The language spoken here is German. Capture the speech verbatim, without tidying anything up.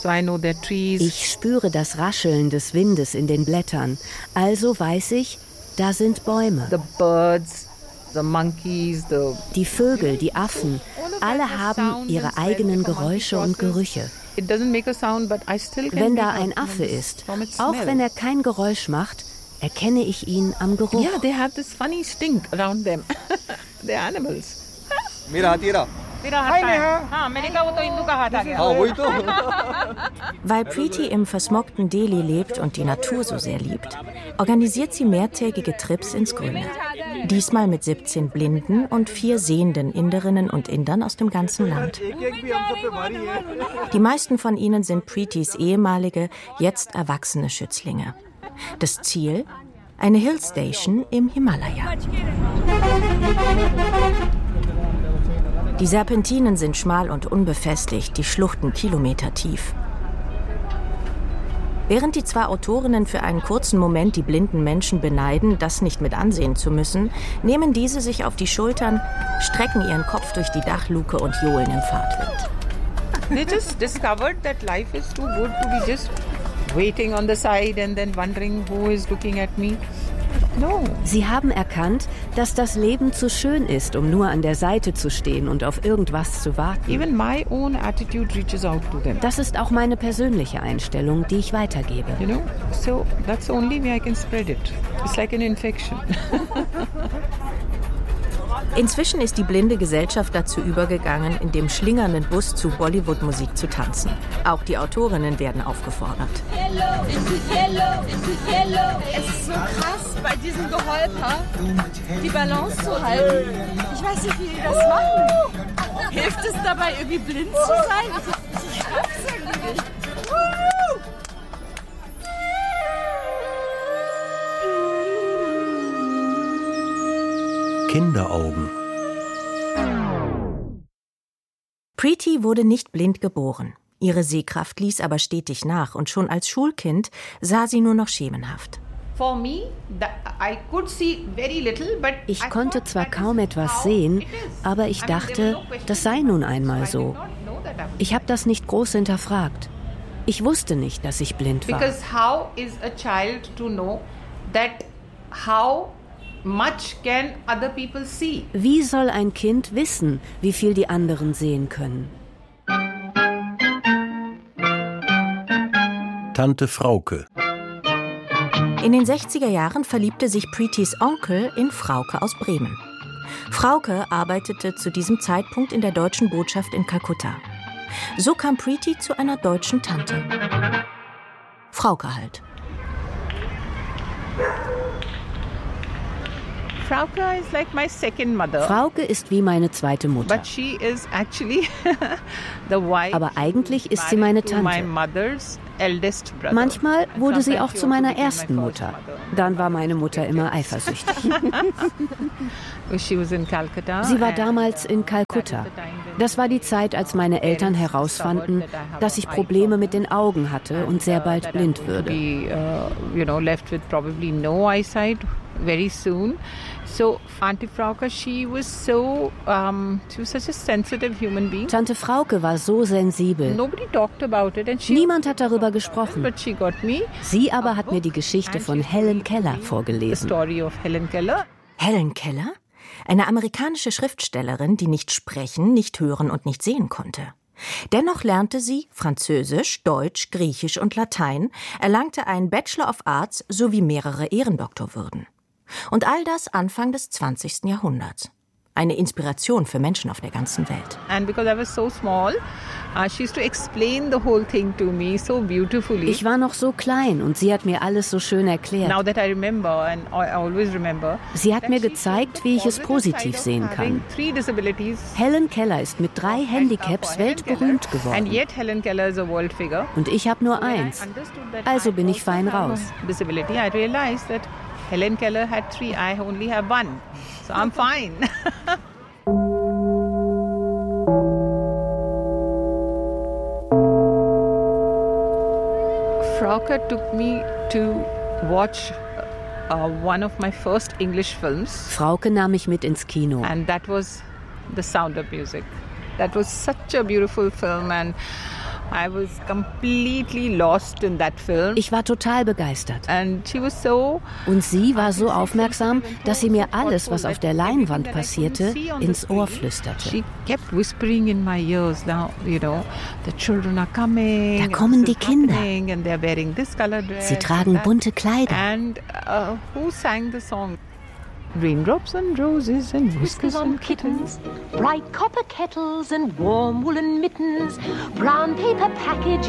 Ich spüre das Rascheln des Windes in den Blättern. Also weiß ich, da sind Bäume. Die Vögel, die Affen, alle haben ihre eigenen Geräusche und Gerüche. Wenn da ein Affe ist, auch wenn er kein Geräusch macht, erkenne ich ihn am Geruch. Yeah, they have this funny stink around them. They're animals. Mira, tira. Weil Preeti im versmogten Delhi lebt und die Natur so sehr liebt, organisiert sie mehrtägige Trips ins Grüne. Diesmal mit siebzehn blinden und vier sehenden Inderinnen und Indern aus dem ganzen Land. Die meisten von ihnen sind Preetis ehemalige, jetzt erwachsene Schützlinge. Das Ziel? Eine Hillstation im Himalaya. Die Serpentinen sind schmal und unbefestigt, die Schluchten kilometertief. Während die zwei Autorinnen für einen kurzen Moment die blinden Menschen beneiden, das nicht mit ansehen zu müssen, nehmen diese sich auf die Schultern, strecken ihren Kopf durch die Dachluke und johlen im Fahrtwind. They just discovered that life is too good to be just waiting on the side and then wondering who is looking at me. No. Sie haben erkannt, dass das Leben zu schön ist, um nur an der Seite zu stehen und auf irgendwas zu warten. Even my own attitude reaches out to them. Das ist auch meine persönliche Einstellung, die ich weitergebe. You know, so that's the only way I can spread it. It's like an infection. Inzwischen ist die blinde Gesellschaft dazu übergegangen, in dem schlingernden Bus zu Bollywood-Musik zu tanzen. Auch die Autorinnen werden aufgefordert. Es ist so krass, bei diesem Geholper die Balance zu halten. Ich weiß nicht, wie die das machen. Hilft es dabei, irgendwie blind zu sein? Ich, ich schaff's irgendwie nicht. Kinderaugen. Preeti wurde nicht blind geboren. Ihre Sehkraft ließ aber stetig nach und schon als Schulkind sah sie nur noch schemenhaft. Ich konnte zwar kaum etwas sehen, aber ich dachte, das sei nun einmal so. Ich habe das nicht groß hinterfragt. Ich wusste nicht, dass ich blind war. Because how is a child to know that how much can other people see? Wie soll ein Kind wissen, wie viel die anderen sehen können? Tante Frauke. In den sechziger Jahren verliebte sich Preetis Onkel in Frauke aus Bremen. Frauke arbeitete zu diesem Zeitpunkt in der deutschen Botschaft in Kalkutta. So kam Preeti zu einer deutschen Tante. Frauke halt. Frauke is like my second mother. Frauke ist wie meine zweite Mutter. But she is actually the wife. Aber eigentlich ist sie meine Tante. My mother's eldest brother. Manchmal wurde sie auch zu meiner ersten Mutter. Dann war meine Mutter immer eifersüchtig. She was in Calcutta. Sie war damals in Kalkutta. Das war die Zeit, als meine Eltern herausfanden, dass ich Probleme mit den Augen hatte und sehr bald blind würde. You know, left with probably no eyesight very soon. So Auntie Frauke, she was so, um, she was such a sensitive human being. Tante Frauke war so sensibel. Nobody talked about it and she Niemand hat darüber gesprochen. But she got me. Sie aber hat mir die Geschichte von Helen Keller vorgelesen. The story of Helen Keller. Helen Keller? Eine amerikanische Schriftstellerin, die nicht sprechen, nicht hören und nicht sehen konnte. Dennoch lernte sie Französisch, Deutsch, Griechisch und Latein, erlangte einen Bachelor of Arts sowie mehrere Ehrendoktorwürden. Und all das Anfang des zwanzigsten Jahrhunderts. Eine Inspiration für Menschen auf der ganzen Welt. And because I was so small, uh, she used to explain the whole thing to me so beautifully. Ich war noch so klein und sie hat mir alles so schön erklärt. Now that I remember and I always remember. Sie hat mir gezeigt, wie ich es positiv sehen kann. Helen Keller ist mit drei Handicaps weltberühmt geworden. And yet Helen Keller is a world figure. Und ich habe nur eins. Also bin ich fein raus. Disability, I realized that Helen Keller had three, I only have one. So I'm fine. Frauke took me to watch uh, one of my first English films. Frauke nahm mich mit ins Kino. And that was The Sound of Music. That was such a beautiful film and I was completely lost in that film. Ich war total begeistert. And she was so, und sie war so aufmerksam, dass sie mir alles, was auf der Leinwand passierte, ins Ohr flüsterte. She kept whispering in my ears, now, you know, the children are coming. Da kommen die Kinder. And they're wearing this color dress. Sie tragen bunte Kleider. And uh, who sang the song? Raindrops and roses and whiskers on kittens, bright copper kettles and warm woolen mittens, brown paper packages